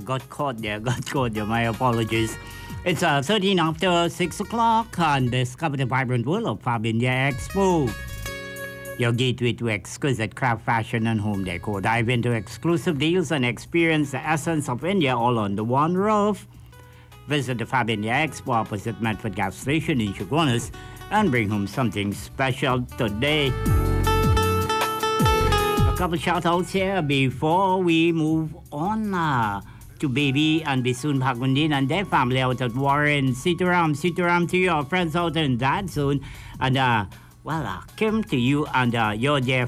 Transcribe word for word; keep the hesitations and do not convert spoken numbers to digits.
got caught there, got caught there. My apologies. It's uh, thirteen after six o'clock and discover the vibrant world of Fabindia Expo. Your gateway to exquisite craft, fashion, and home decor. Dive into exclusive deals and experience the essence of India all under one roof. Visit the Fabindia Expo opposite Medford Gas Station in Chaguanas and bring home something special today. A couple shout-outs here before we move on uh, to Baby and Bisun Bhagundin and their family out at Warren. Sitaram, Sitaram to your friends out in Dadsoon. And, uh, well, uh, Kim to you and uh, your dear